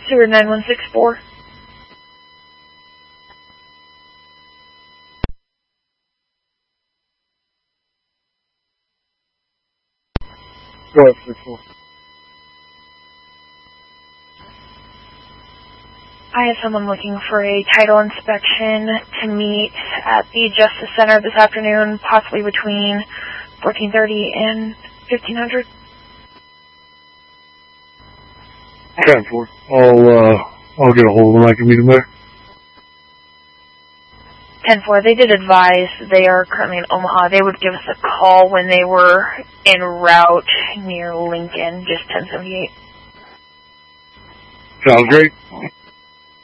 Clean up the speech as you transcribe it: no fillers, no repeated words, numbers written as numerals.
09164. Go ahead, 64. I have someone looking for a title inspection to meet at the Justice Center this afternoon, possibly between 14:30 and 1500. 10-4. I'll get a hold of them. I can meet them there. 10-4. They did advise they are currently in Omaha. They would give us a call when they were en route near Lincoln, just 1078. Sounds great.